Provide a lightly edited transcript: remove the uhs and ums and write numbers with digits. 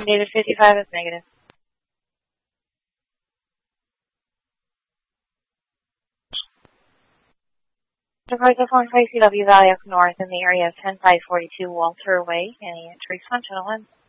David 55 is negative. Enterprise 045 CW Valley up north in the area of 10542 Walter Way. Any entries on channel 1?